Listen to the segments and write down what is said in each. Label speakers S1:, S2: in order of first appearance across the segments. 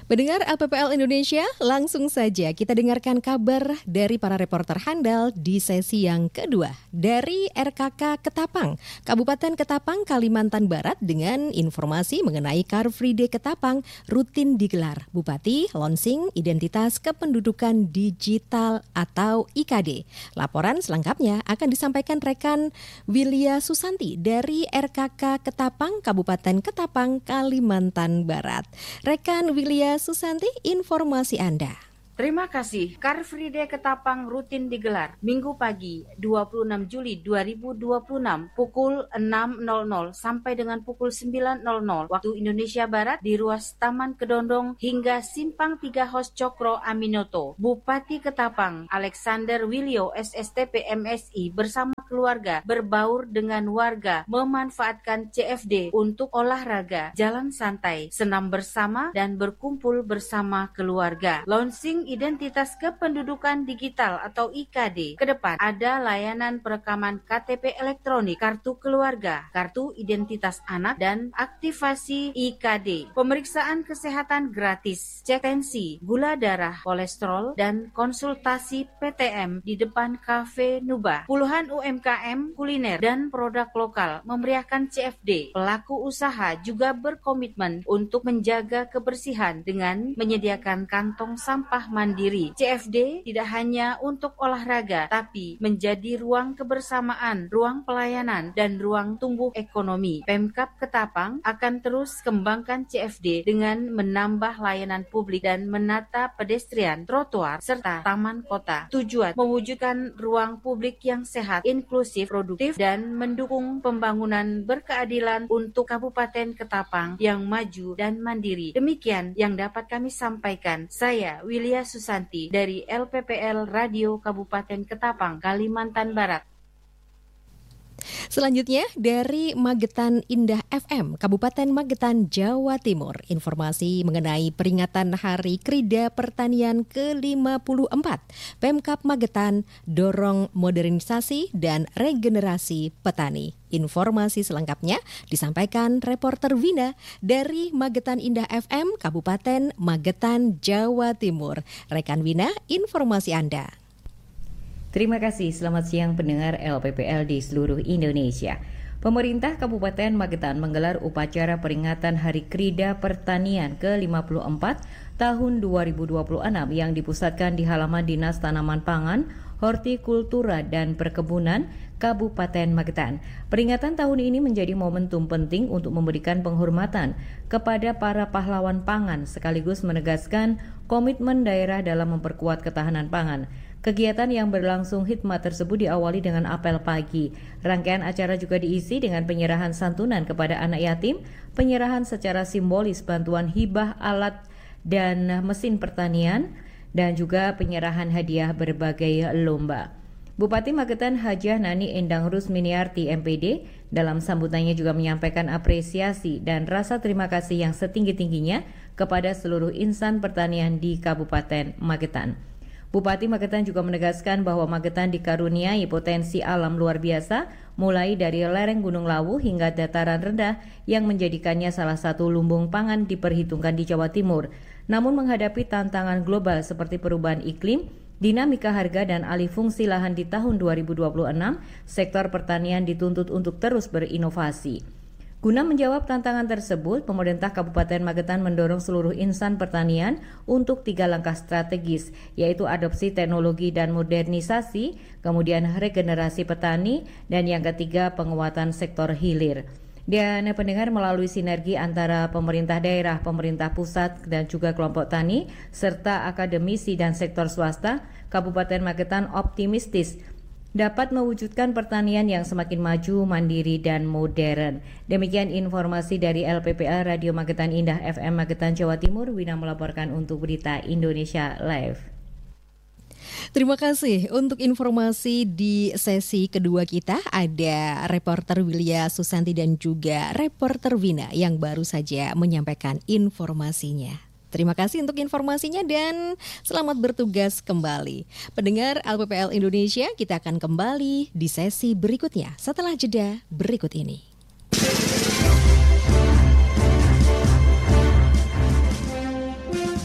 S1: Pendengar LPPL Indonesia, langsung saja kita dengarkan kabar dari para reporter handal di sesi yang kedua dari RKK Ketapang, Kabupaten Ketapang, Kalimantan Barat dengan informasi mengenai Car Free Day Ketapang rutin digelar. Bupati launching identitas kependudukan digital atau IKD. Laporan selengkapnya akan disampaikan rekan Wilya Susanti dari RKK Ketapang, Kabupaten Ketapang, Kalimantan Barat. Rekan Wilya Susanti, informasi Anda.
S2: Terima kasih. Car Free Day Ketapang rutin digelar Minggu pagi 26 Juli 2026 pukul 6.00 sampai dengan pukul 9.00 waktu Indonesia Barat di ruas Taman Kedondong hingga Simpang 3 Hos Cokro Aminoto. Bupati Ketapang Alexander Wilio SSTP MSI bersama keluarga berbaur dengan warga memanfaatkan CFD untuk olahraga, jalan santai, senam bersama dan berkumpul bersama keluarga. Launching identitas kependudukan digital atau IKD. Ke depan ada layanan perekaman KTP elektronik, kartu keluarga, kartu identitas anak dan aktivasi IKD. Pemeriksaan kesehatan gratis, cek tensi, gula darah, kolesterol dan konsultasi PTM di depan Cafe Nuba. Puluhan UMKM, kuliner, dan produk lokal memeriahkan CFD. Pelaku usaha juga berkomitmen untuk menjaga kebersihan dengan menyediakan kantong sampah mandiri. CFD tidak hanya untuk olahraga, tapi menjadi ruang kebersamaan, ruang pelayanan, dan ruang tumbuh ekonomi. Pemkab Ketapang akan terus kembangkan CFD dengan menambah layanan publik dan menata pedestrian, trotoar, serta taman kota. Tujuan mewujudkan ruang publik yang sehat, inklusif, produktif, dan mendukung pembangunan berkeadilan untuk Kabupaten Ketapang yang maju dan mandiri. Demikian yang dapat kami sampaikan. Saya Wilya Susanti dari LPPL Radio Kabupaten Ketapang, Kalimantan Barat.
S1: Selanjutnya dari Magetan Indah FM, Kabupaten Magetan, Jawa Timur. Informasi mengenai peringatan Hari Krida Pertanian ke-54. Pemkab Magetan dorong modernisasi dan regenerasi petani. Informasi selengkapnya disampaikan reporter Vina dari Magetan Indah FM, Kabupaten Magetan, Jawa Timur. Rekan Vina, informasi Anda.
S3: Terima kasih, selamat siang pendengar LPPL di seluruh Indonesia. Pemerintah Kabupaten Magetan menggelar upacara peringatan Hari Krida Pertanian ke-54 tahun 2026 yang dipusatkan di halaman Dinas Tanaman Pangan, Hortikultura dan Perkebunan Kabupaten Magetan. Peringatan tahun ini menjadi momentum penting untuk memberikan penghormatan kepada para pahlawan pangan sekaligus menegaskan komitmen daerah dalam memperkuat ketahanan pangan. Kegiatan yang berlangsung hikmat tersebut diawali dengan apel pagi. Rangkaian acara juga diisi dengan penyerahan santunan kepada anak yatim, penyerahan secara simbolis bantuan hibah alat dan mesin pertanian, dan juga penyerahan hadiah berbagai lomba. Bupati Magetan Hajah Nani Endang Rusminiarti MPD dalam sambutannya juga menyampaikan apresiasi dan rasa terima kasih yang setinggi-tingginya kepada seluruh insan pertanian di Kabupaten Magetan. Bupati Magetan juga menegaskan bahwa Magetan dikaruniai potensi alam luar biasa, mulai dari lereng Gunung Lawu hingga dataran rendah yang menjadikannya salah satu lumbung pangan diperhitungkan di Jawa Timur. Namun menghadapi tantangan global seperti perubahan iklim, dinamika harga dan alih fungsi lahan di tahun 2026, sektor pertanian dituntut untuk terus berinovasi. Guna menjawab tantangan tersebut, pemerintah Kabupaten Magetan mendorong seluruh insan pertanian untuk 3 langkah strategis, yaitu adopsi teknologi dan modernisasi, kemudian regenerasi petani, dan yang ketiga penguatan sektor hilir. Dan pendengar, melalui sinergi antara pemerintah daerah, pemerintah pusat, dan juga kelompok tani, serta akademisi dan sektor swasta, Kabupaten Magetan optimistis dapat mewujudkan pertanian yang semakin maju, mandiri, dan modern. Demikian informasi dari LPPL Radio Magetan Indah FM Magetan, Jawa Timur. Wina melaporkan untuk Berita Indonesia Live.
S1: Terima kasih untuk informasi di sesi kedua kita. Ada reporter Wilya Susanti dan juga reporter Vina yang baru saja menyampaikan informasinya. Terima kasih untuk informasinya dan selamat bertugas kembali. Pendengar LPPL Indonesia, kita akan kembali di sesi berikutnya setelah jeda berikut ini.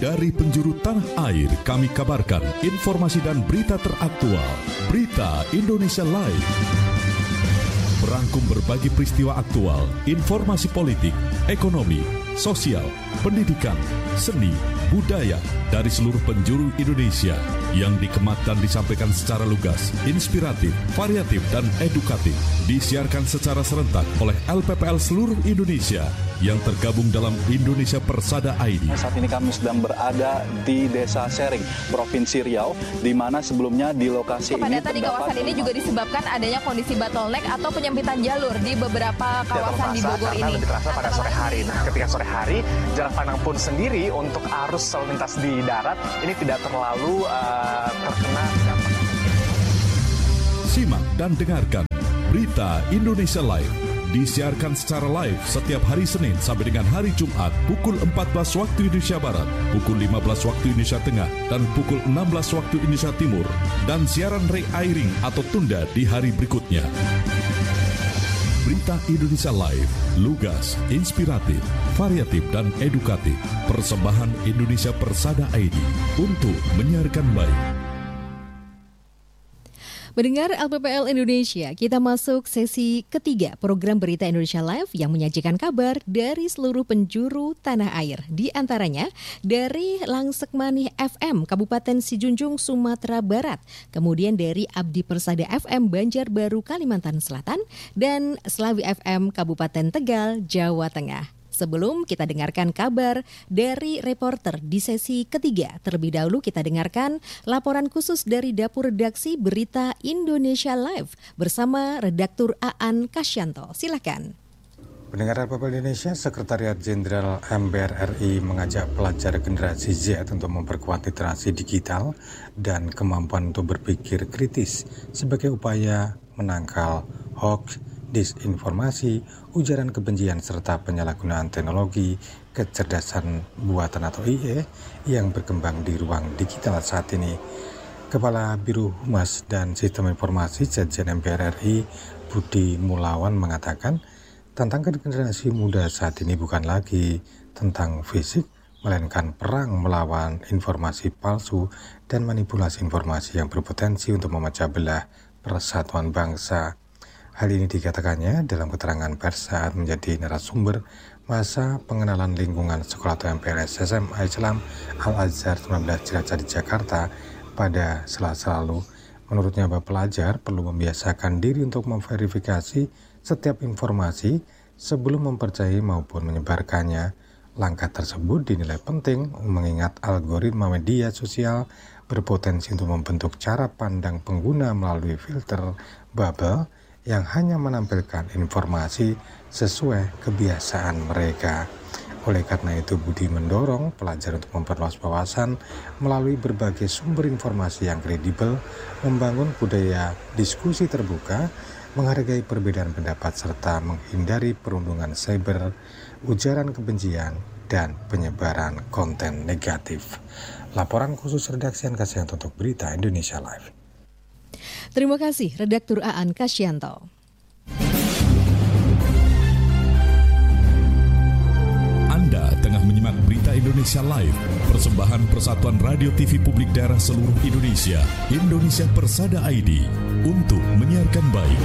S4: dari penjuru tanah air, kami kabarkan informasi dan berita teraktual. Berita Indonesia Live. Merangkum berbagai peristiwa aktual, informasi politik, ekonomi, sosial, pendidikan, seni, budaya dari seluruh penjuru Indonesia yang dikemat dan disampaikan secara lugas, inspiratif, variatif, dan edukatif. Disiarkan secara serentak oleh LPPL seluruh Indonesia yang tergabung dalam Indonesia Persada ID.
S5: Saat ini kami sedang berada di Desa Sering, Provinsi Riau, di mana sebelumnya di lokasi ini
S6: kepadatan di kawasan ini juga disebabkan adanya kondisi bottleneck atau penyempitan jalur di beberapa kawasan di Bogor ini.
S7: Lebih terasa pada sore hari. Nah, ketika sore hari, jarak pandang pun sendiri untuk arus lalu lintas di darat ini tidak terlalu terkena dampak.
S4: Simak dan dengarkan Berita Indonesia Live. Disiarkan secara live setiap hari Senin sampai dengan hari Jumat pukul 14 waktu Indonesia Barat, pukul 15 waktu Indonesia Tengah, dan pukul 16 waktu Indonesia Timur. Dan siaran re-airing atau tunda di hari berikutnya. Berita Indonesia Live, lugas, inspiratif, variatif, dan edukatif. Persembahan Indonesia Persada ID untuk menyiarkan baik.
S1: Mendengar LPPL Indonesia, kita masuk sesi ketiga program Berita Indonesia Live yang menyajikan kabar dari seluruh penjuru tanah air. Di antaranya dari Langsekmani FM, Kabupaten Sijunjung, Sumatera Barat. Kemudian dari Abdi Persada FM, Banjarbaru, Kalimantan Selatan. Dan Slawi FM, Kabupaten Tegal, Jawa Tengah. Sebelum kita dengarkan kabar dari reporter di sesi ketiga, terlebih dahulu kita dengarkan laporan khusus dari Dapur Redaksi Berita Indonesia Live bersama Redaktur Aan Kasyanto. Silakan.
S8: Pendengar LPPL Indonesia, Sekretariat Jenderal MPR RI mengajak pelajar generasi Z untuk memperkuat literasi digital dan kemampuan untuk berpikir kritis sebagai upaya menangkal hoax, disinformasi, ujaran kebencian, serta penyalahgunaan teknologi kecerdasan buatan atau IA yang berkembang di ruang digital saat ini. Kepala Biro Humas dan Sistem Informasi Sekjen MPR RI, Budi Mulawan, mengatakan tantangan generasi muda saat ini bukan lagi tentang fisik, melainkan perang melawan informasi palsu dan manipulasi informasi yang berpotensi untuk memecah belah persatuan bangsa. Hal ini dikatakannya dalam keterangan pers saat menjadi narasumber masa pengenalan lingkungan sekolah atau MPLS SMA Islam Al-Azhar 19 Cilacap di Jakarta pada Selasa lalu. Menurutnya, pelajar perlu membiasakan diri untuk memverifikasi setiap informasi sebelum mempercayai maupun menyebarkannya. Langkah tersebut dinilai penting mengingat algoritma media sosial berpotensi untuk membentuk cara pandang pengguna melalui filter bubble yang hanya menampilkan informasi sesuai kebiasaan mereka. Oleh karena itu, Budi mendorong pelajar untuk memperluas wawasan melalui berbagai sumber informasi yang kredibel, membangun budaya diskusi terbuka, menghargai perbedaan pendapat, serta menghindari perundungan cyber, ujaran kebencian, dan penyebaran konten negatif. Laporan khusus redaksi Aan Kasyanto untuk Berita Indonesia Live.
S1: Terima kasih, Redaktur Aan Kasyanto.
S4: Anda tengah menyimak Berita Indonesia Live, persembahan Persatuan Radio TV Publik Daerah seluruh Indonesia, Indonesia Persada ID, untuk menyiarkan baik.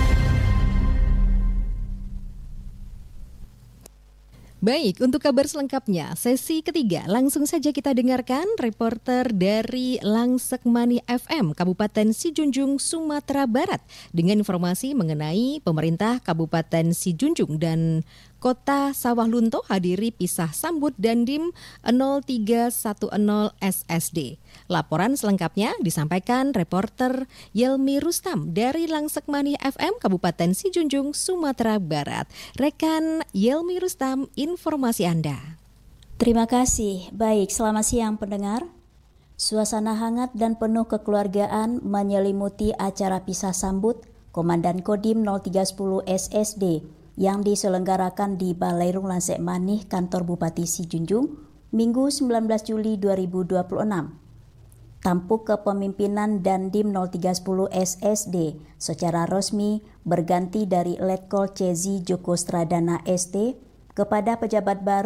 S1: Baik, untuk kabar selengkapnya, sesi ketiga langsung saja kita dengarkan reporter dari Langsekmani FM, Kabupaten Sijunjung, Sumatera Barat, dengan informasi mengenai pemerintah Kabupaten Sijunjung dan Kota Sawah Lunto hadiri pisah sambut Dandim 0310 SSD. Laporan selengkapnya disampaikan reporter Yelmi Rustam dari Langsekmani FM, Kabupaten Sijunjung, Sumatera Barat. Rekan Yelmi Rustam, informasi Anda.
S9: Terima kasih. Baik, selamat siang pendengar. Suasana hangat dan penuh kekeluargaan menyelimuti acara pisah sambut Komandan Kodim 0310 SSD yang diselenggarakan di Balairung Langsekmani, kantor Bupati Sijunjung, Minggu 19 Juli 2026. Tampuk kepemimpinan Dandim 0310 SSD secara resmi berganti dari Letkol Cezi Joko Stradana ST kepada pejabat baru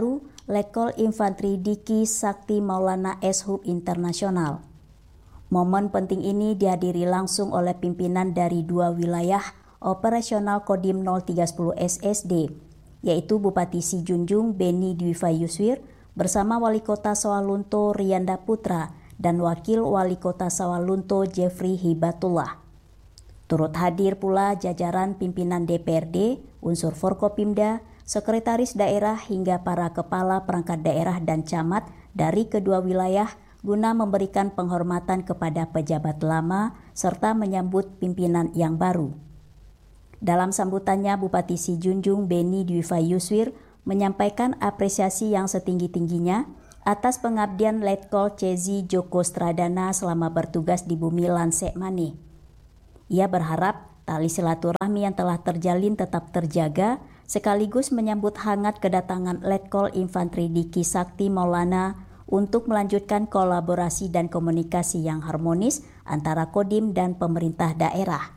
S9: Letkol Infantri Diki Sakti Maulana S.Hub Internasional. Momen penting ini dihadiri langsung oleh pimpinan dari 2 wilayah operasional Kodim 0310 SSD, yaitu Bupati Sijunjung Beni Dwifa Yuswir bersama Wali Kota Sawalunto Riyanda Putra dan Wakil Wali Kota Sawalunto Jeffrey Hibatullah. Turut hadir pula jajaran pimpinan DPRD, unsur Forkopimda, sekretaris daerah hingga para kepala perangkat daerah dan camat dari kedua wilayah guna memberikan penghormatan kepada pejabat lama serta menyambut pimpinan yang baru. Dalam sambutannya, Bupati Sijunjung Beni Dwifa Yuswir menyampaikan apresiasi yang setinggi-tingginya atas pengabdian Letkol Cezi Joko Stradana selama bertugas di bumi Lansek Maneh. Ia berharap tali silaturahmi yang telah terjalin tetap terjaga, sekaligus menyambut hangat kedatangan Letkol Infantri Diki Sakti Maulana untuk melanjutkan kolaborasi dan komunikasi yang harmonis antara Kodim dan pemerintah daerah.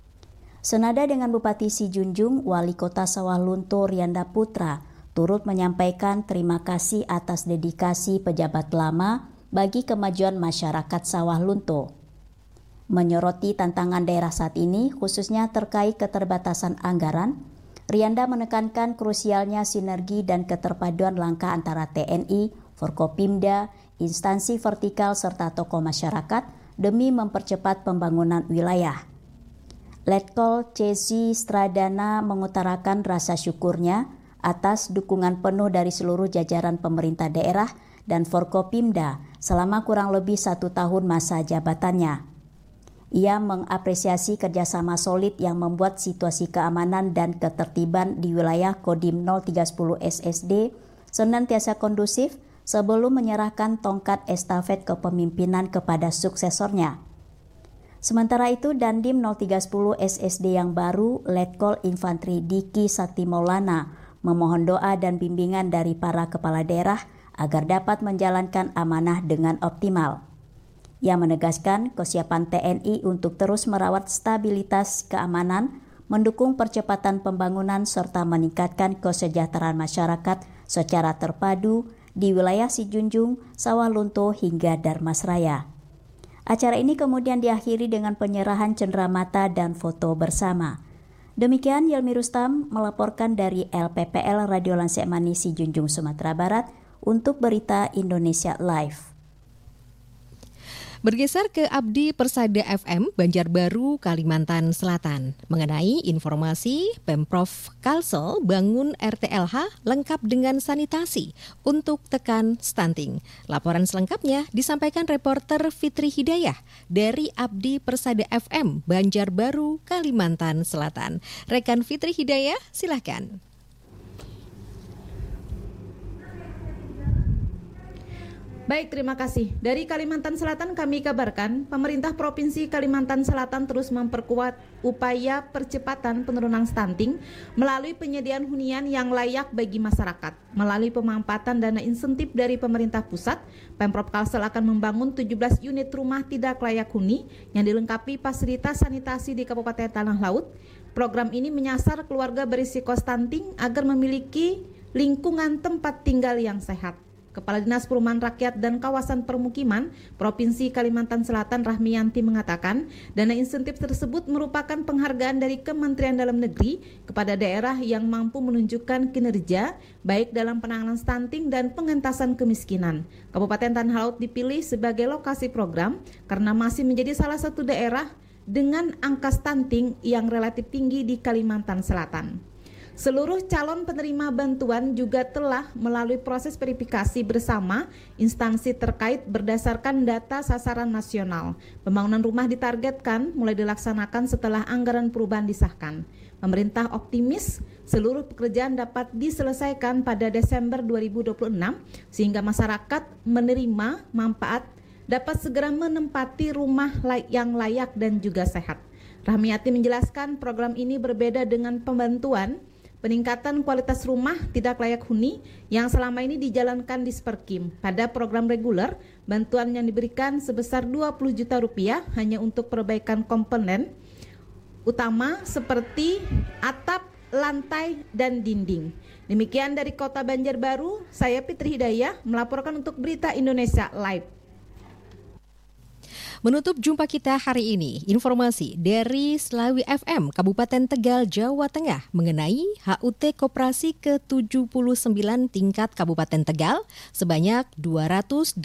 S9: Senada dengan Bupati Sijunjung, Wali Kota Sawalunto Riyanda Putra turut menyampaikan terima kasih atas dedikasi pejabat lama bagi kemajuan masyarakat Sawalunto. Menyoroti tantangan daerah saat ini, khususnya terkait keterbatasan anggaran, Riyanda menekankan krusialnya sinergi dan keterpaduan langkah antara TNI, Forkopimda, instansi vertikal serta tokoh masyarakat demi mempercepat pembangunan wilayah. Letkol Cezi Stradana mengutarakan rasa syukurnya atas dukungan penuh dari seluruh jajaran pemerintah daerah dan Forkopimda selama kurang lebih 1 tahun masa jabatannya. Ia mengapresiasi kerjasama solid yang membuat situasi keamanan dan ketertiban di wilayah Kodim 0310 SSD senantiasa kondusif sebelum menyerahkan tongkat estafet kepemimpinan kepada suksesornya. Sementara itu, Dandim 0310 SSD yang baru, Letkol Infantri Diki Sakti Maulana, memohon doa dan bimbingan dari para kepala daerah agar dapat menjalankan amanah dengan optimal. Ia menegaskan kesiapan TNI untuk terus merawat stabilitas keamanan, mendukung percepatan pembangunan serta meningkatkan kesejahteraan masyarakat secara terpadu di wilayah Sijunjung, Sawalunto hingga Darmasraya. Acara ini kemudian diakhiri dengan penyerahan cenderamata dan foto bersama. Demikian Yelmi Rustam melaporkan dari LPPL Radio Lansek Maneh Sijunjung, Sumatera Barat untuk Berita Indonesia Live.
S1: Bergeser ke Abdi Persada FM, Banjarbaru, Kalimantan Selatan. Mengenai informasi Pemprov Kalsel bangun RTLH lengkap dengan sanitasi untuk tekan stunting. Laporan selengkapnya disampaikan reporter Fitri Hidayah dari Abdi Persada FM, Banjarbaru, Kalimantan Selatan. Rekan Fitri Hidayah, silakan.
S10: Baik, terima kasih. Dari Kalimantan Selatan kami kabarkan, pemerintah Provinsi Kalimantan Selatan terus memperkuat upaya percepatan penurunan stunting melalui penyediaan hunian yang layak bagi masyarakat. Melalui pemanfaatan dana insentif dari pemerintah pusat, Pemprov Kalsel akan membangun 17 unit rumah tidak layak huni yang dilengkapi fasilitas sanitasi di Kabupaten Tanah Laut. Program ini menyasar keluarga berisiko stunting agar memiliki lingkungan tempat tinggal yang sehat. Kepala Dinas Perumahan Rakyat dan Kawasan Permukiman Provinsi Kalimantan Selatan Rahmiyanti mengatakan, dana insentif tersebut merupakan penghargaan dari Kementerian Dalam Negeri kepada daerah yang mampu menunjukkan kinerja baik dalam penanganan stunting dan pengentasan kemiskinan. Kabupaten Tanah Laut dipilih sebagai lokasi program karena masih menjadi salah satu daerah dengan angka stunting yang relatif tinggi di Kalimantan Selatan. Seluruh calon penerima bantuan juga telah melalui proses verifikasi bersama instansi terkait berdasarkan data sasaran nasional. Pembangunan rumah ditargetkan mulai dilaksanakan setelah anggaran perubahan disahkan. Pemerintah optimis seluruh pekerjaan dapat diselesaikan pada Desember 2026 sehingga masyarakat menerima manfaat dapat segera menempati rumah yang layak dan juga sehat. Rahmiati menjelaskan program ini berbeda dengan pembantuan peningkatan kualitas rumah tidak layak huni yang selama ini dijalankan di Sperkim. Pada program reguler, bantuan yang diberikan sebesar 20 juta rupiah hanya untuk perbaikan komponen utama seperti atap, lantai, dan dinding. Demikian dari Kota Banjarbaru, saya Fitri Hidayah melaporkan untuk Berita Indonesia Live.
S1: Menutup jumpa kita hari ini, informasi dari Slawi FM Kabupaten Tegal, Jawa Tengah mengenai HUT Koperasi ke-79 tingkat Kabupaten Tegal sebanyak 287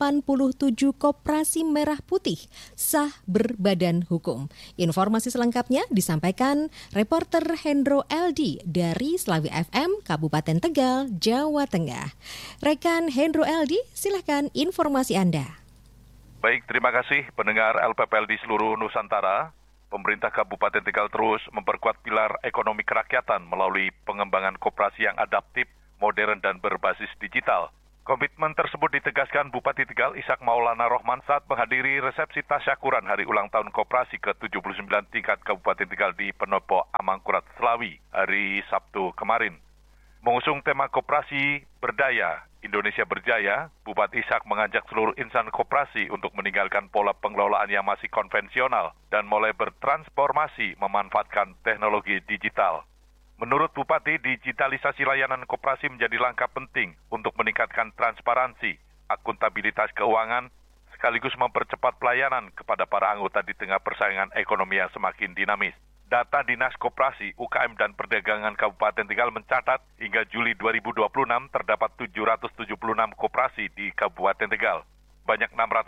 S1: koperasi merah putih sah berbadan hukum. Informasi selengkapnya disampaikan reporter Hendro LD dari Slawi FM Kabupaten Tegal, Jawa Tengah. Rekan Hendro LD, silakan informasi Anda.
S11: Baik, terima kasih pendengar LPPL di seluruh Nusantara. Pemerintah Kabupaten Tegal terus memperkuat pilar ekonomi kerakyatan melalui pengembangan koperasi yang adaptif, modern, dan berbasis digital. Komitmen tersebut ditegaskan Bupati Tegal Ishak Maulana Rohman saat menghadiri resepsi tasyakuran hari ulang tahun koperasi ke-79 tingkat Kabupaten Tegal di Penopo Amangkurat, Slawi, hari Sabtu kemarin. Mengusung tema koperasi berdaya, Indonesia Berjaya, Bupati Ishak mengajak seluruh insan koperasi untuk meninggalkan pola pengelolaan yang masih konvensional dan mulai bertransformasi memanfaatkan teknologi digital. Menurut Bupati, digitalisasi layanan koperasi menjadi langkah penting untuk meningkatkan transparansi, akuntabilitas keuangan, sekaligus mempercepat pelayanan kepada para anggota di tengah persaingan ekonomi yang semakin dinamis. Data Dinas Koperasi, UKM, dan Perdagangan Kabupaten Tegal mencatat hingga Juli 2026 terdapat 776 koperasi di Kabupaten Tegal. Banyak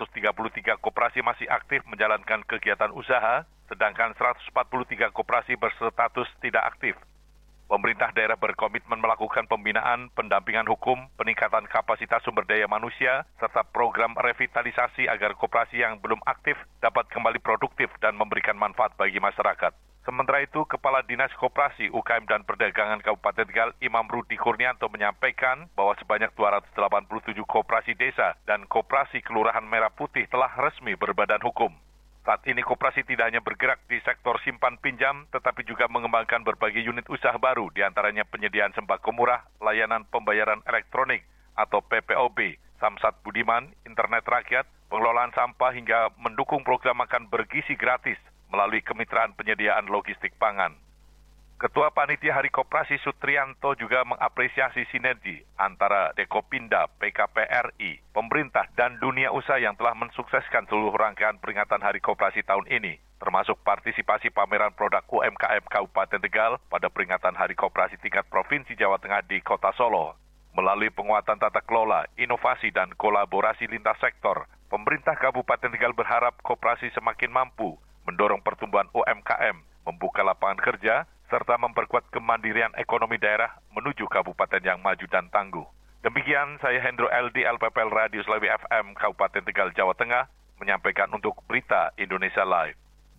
S11: 633 koperasi masih aktif menjalankan kegiatan usaha, sedangkan 143 koperasi berstatus tidak aktif. Pemerintah daerah berkomitmen melakukan pembinaan, pendampingan hukum, peningkatan kapasitas sumber daya manusia, serta program revitalisasi agar koperasi yang belum aktif dapat kembali produktif dan memberikan manfaat bagi masyarakat. Sementara itu, Kepala Dinas Koperasi, UKM, dan Perdagangan Kabupaten Tegal, Imam Rudi Kurnianto menyampaikan bahwa sebanyak 287 koperasi desa dan koperasi Kelurahan Merah Putih telah resmi berbadan hukum. Saat ini koperasi tidak hanya bergerak di sektor simpan pinjam, tetapi juga mengembangkan berbagai unit usaha baru, diantaranya penyediaan sembako murah, layanan pembayaran elektronik atau PPOB, Samsat Budiman, internet rakyat, pengelolaan sampah hingga mendukung program makan bergizi gratis melalui kemitraan penyediaan logistik pangan. Ketua Panitia Hari Koperasi Sutrianto juga mengapresiasi sinergi antara Dekopinda, PKPRI, pemerintah, dan dunia usaha yang telah mensukseskan seluruh rangkaian peringatan Hari Koperasi tahun ini, termasuk partisipasi pameran produk UMKM Kabupaten Tegal pada peringatan Hari Koperasi tingkat Provinsi Jawa Tengah di Kota Solo. Melalui penguatan tata kelola, inovasi, dan kolaborasi lintas sektor, pemerintah Kabupaten Tegal berharap koperasi semakin mampu mendorong pertumbuhan UMKM, membuka lapangan kerja, serta memperkuat kemandirian ekonomi daerah menuju kabupaten yang maju dan tangguh. Demikian saya Hendro LD LPPL Radio Slawi FM Kabupaten Tegal, Jawa Tengah, menyampaikan untuk Berita Indonesia Live.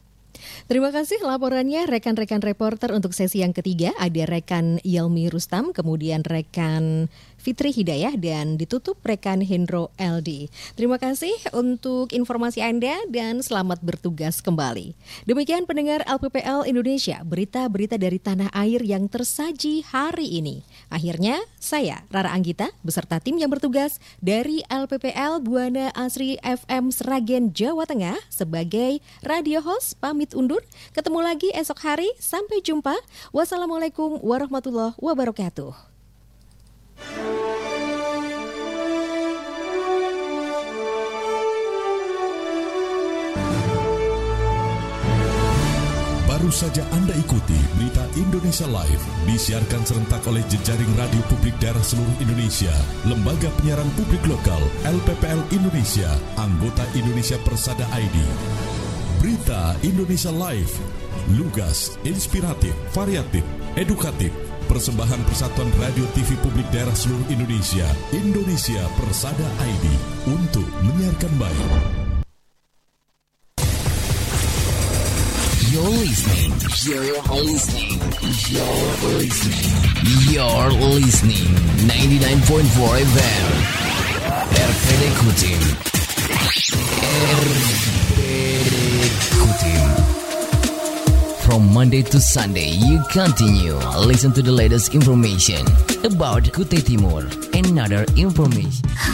S1: Terima kasih laporannya rekan-rekan reporter. Untuk sesi yang ketiga ada rekan Yelmi Rustam, kemudian rekan Fitri Hidayah, dan ditutup rekan Hendro LD. Terima kasih untuk informasi Anda dan selamat bertugas kembali. Demikian pendengar LPPL Indonesia, berita-berita dari tanah air yang tersaji hari ini. Akhirnya saya Rara Anggita beserta tim yang bertugas dari LPPL Buana Asri FM Sragen, Jawa Tengah sebagai radio host pamit undur. Ketemu lagi esok hari. Sampai jumpa. Wassalamualaikum warahmatullahi wabarakatuh.
S4: Baru saja Anda ikuti Berita Indonesia Live, disiarkan serentak oleh jejaring radio publik daerah seluruh Indonesia, Lembaga Penyiaran Publik Lokal, LPPL Indonesia, anggota Indonesia Persada ID. Berita Indonesia Live, lugas, inspiratif, variatif, edukatif, persembahan Persatuan Radio TV Publik Daerah seluruh Indonesia, Indonesia Persada ID, untuk menyiarkan baik.
S12: You're listening 99.4 FM RPD Kutim. From Monday to Sunday, you continue listen to the latest information about Kutai Timur and other information.